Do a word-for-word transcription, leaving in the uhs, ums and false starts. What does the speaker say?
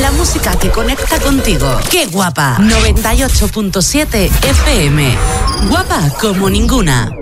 La música que conecta contigo. ¡Qué guapa! noventa y ocho punto siete F M. Guapa como ninguna.